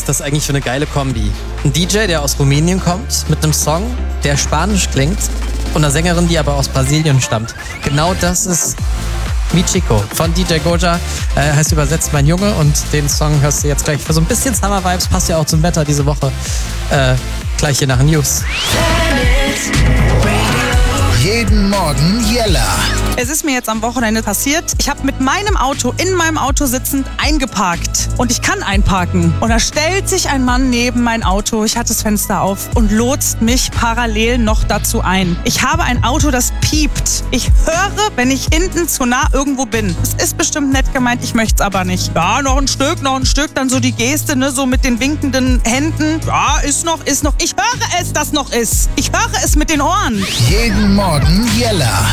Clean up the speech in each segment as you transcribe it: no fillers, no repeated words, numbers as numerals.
ist das eigentlich für eine geile Kombi? Ein DJ, der aus Rumänien kommt, mit einem Song, der spanisch klingt und einer Sängerin, die aber aus Brasilien stammt. Genau das ist Michiko von DJ Goja, heißt übersetzt Mein Junge, und den Song hörst du jetzt gleich für so ein bisschen Summer-Vibes, passt ja auch zum Wetter diese Woche, gleich hier nach News. Jeden Morgen Jella. Es ist mir jetzt am Wochenende passiert. Ich habe mit meinem Auto in meinem Auto sitzend eingeparkt. Und ich kann einparken. Und da stellt sich ein Mann neben mein Auto, ich hatte das Fenster auf, und lotst mich parallel noch dazu ein. Ich habe ein Auto, das piept. Ich höre, wenn ich hinten zu nah irgendwo bin. Es ist bestimmt nett gemeint, ich möchte es aber nicht. Ja, noch ein Stück. Dann so die Geste, ne, so mit den winkenden Händen. Ja, ist noch. Ich höre es, dass noch ist. Ich höre es mit den Ohren. Jeden Morgen Jella.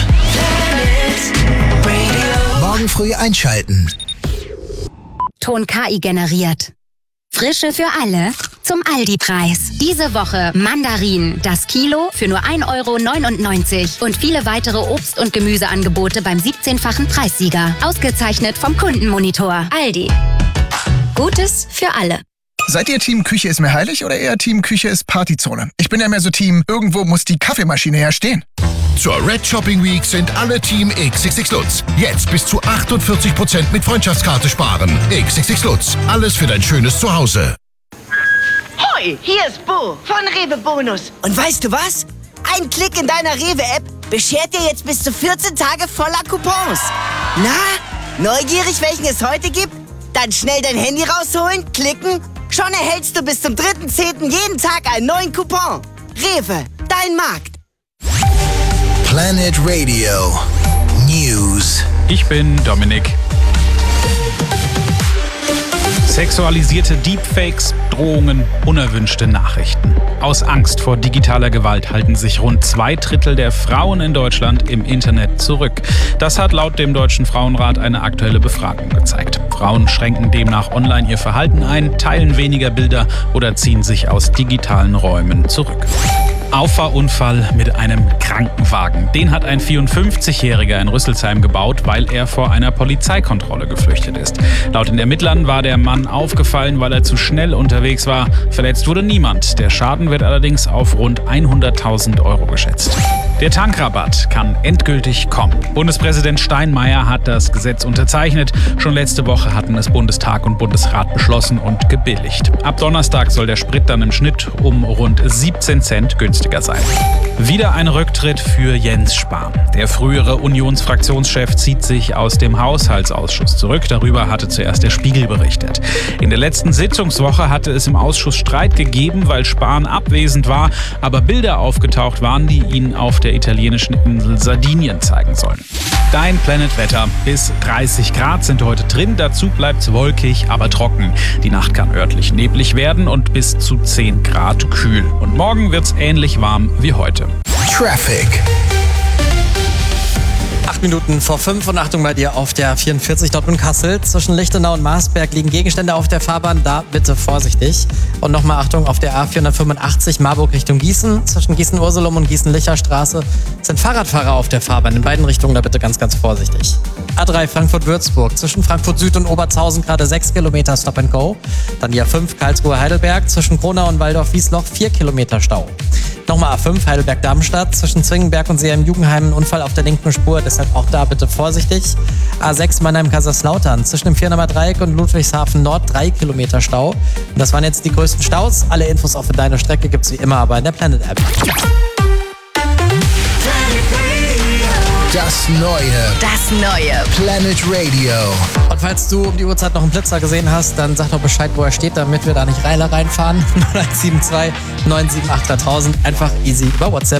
Morgen früh einschalten. Ton KI generiert. Frische für alle zum Aldi-Preis. Diese Woche Mandarinen, das Kilo für nur 1,99 € und viele weitere Obst- und Gemüseangebote beim 17-fachen Preissieger. Ausgezeichnet vom Kundenmonitor. Aldi. Gutes für alle. Seid ihr Team Küche ist mir heilig oder eher Team Küche ist Partyzone? Ich bin ja mehr so Team, irgendwo muss die Kaffeemaschine herstehen. Zur Red Shopping Week sind alle Team XXX Lutz. Jetzt bis zu 48% mit Freundschaftskarte sparen. XXX Lutz. Alles für dein schönes Zuhause. Hoi, hier ist Bo von Rewe Bonus. Und weißt du was? Ein Klick in deiner Rewe-App beschert dir jetzt bis zu 14 Tage voller Coupons. Na, neugierig, welchen es heute gibt? Dann schnell dein Handy rausholen, klicken. Schon erhältst du bis zum 3.10. jeden Tag einen neuen Coupon. Rewe, dein Markt. Planet Radio News. Ich bin Dominik. Sexualisierte Deepfakes, Drohungen, unerwünschte Nachrichten. Aus Angst vor digitaler Gewalt halten sich rund 2/3 der Frauen in Deutschland im Internet zurück. Das hat laut dem Deutschen Frauenrat eine aktuelle Befragung gezeigt. Frauen schränken demnach online ihr Verhalten ein, teilen weniger Bilder oder ziehen sich aus digitalen Räumen zurück. Auffahrunfall mit einem Krankenwagen. Den hat ein 54-Jähriger in Rüsselsheim gebaut, weil er vor einer Polizeikontrolle geflüchtet ist. Laut den Ermittlern war der Mann aufgefallen, weil er zu schnell unterwegs war. Verletzt wurde niemand. Der Schaden wird allerdings auf rund 100.000 € geschätzt. Der Tankrabatt kann endgültig kommen. Bundespräsident Steinmeier hat das Gesetz unterzeichnet. Schon letzte Woche hatten es Bundestag und Bundesrat beschlossen und gebilligt. Ab Donnerstag soll der Sprit dann im Schnitt um rund 17 Cent günstiger sein. Wieder ein Rücktritt für Jens Spahn. Der frühere Unionsfraktionschef zieht sich aus dem Haushaltsausschuss zurück. Darüber hatte zuerst der Spiegel berichtet. In der letzten Sitzungswoche hatte es im Ausschuss Streit gegeben, weil Spahn abwesend war, aber Bilder aufgetaucht waren, die ihn auf der italienischen Insel Sardinien zeigen sollen. Dein Planet-Wetter. Bis 30 Grad sind heute drin. Dazu bleibt es wolkig, aber trocken. Die Nacht kann örtlich neblig werden und bis zu 10 Grad kühl. Und morgen wird es ähnlich warm wie heute. Traffic. 8 Minuten vor 5 und Achtung bei dir auf der 44 Dortmund-Kassel. Zwischen Lichtenau und Marsberg liegen Gegenstände auf der Fahrbahn, da bitte vorsichtig. Und nochmal Achtung auf der A485 Marburg Richtung Gießen. Zwischen Gießen-Ursulum und Gießen-Licher-Straße sind Fahrradfahrer auf der Fahrbahn. In beiden Richtungen, da bitte ganz, ganz vorsichtig. A3 Frankfurt-Würzburg. Zwischen Frankfurt Süd und Oberzhausen gerade 6 Kilometer Stop and Go. Dann die A5 Karlsruhe-Heidelberg. Zwischen Kronau und Waldorf-Wiesloch 4 Kilometer Stau. Nochmal A5 Heidelberg-Darmstadt. Zwischen Zwingenberg und Seeheim-Jugendheim ein Unfall auf der linken Spur. Deshalb auch da bitte vorsichtig. A6 Mannheim-Kaiserslautern. Zwischen dem Viernamer Dreieck und Ludwigshafen Nord 3 Kilometer Stau. Und das waren jetzt die größten Staus. Alle Infos auch für deine Strecke gibt's wie immer aber in der Planet App. Das neue Planet Radio. Und falls du um die Uhrzeit noch einen Blitzer gesehen hast, dann sag doch Bescheid, wo er steht, damit wir da nicht Reiler reinfahren. 0172 978 3000. Einfach easy über WhatsApp.